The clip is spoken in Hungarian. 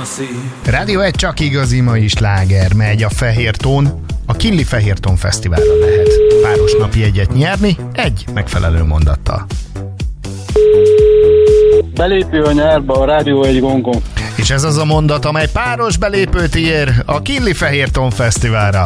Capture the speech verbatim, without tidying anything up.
Rádió egy csak igazi mai sláger, megy a Fehér Tón. A Kinli Fehér Tón Fesztiválra lehet páros napjegyet nyerni egy megfelelő mondattal. Belépő a nyárba a Rádió egy gongon. És ez az a mondat, amely páros belépőt ír a Kinli Fehér Tón Fesztiválra.